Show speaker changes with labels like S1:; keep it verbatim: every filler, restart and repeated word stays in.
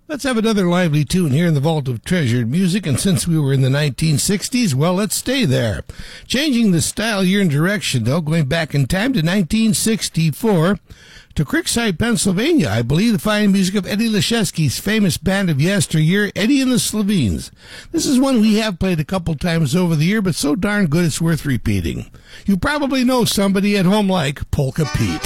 S1: Let's have another lively tune here in the Vault of Treasured Music, and since we were in the nineteen sixties, well, let's stay there. Changing the style, year, and direction, though, going back in time to nineteen sixty-four, to Creekside, Pennsylvania, I believe the fine music of Eddie Leszewski's famous band of yesteryear, Eddie and the Slovens. This is one we have played a couple times over the year, but so darn good it's worth repeating. You probably know somebody at home like Polka Pete.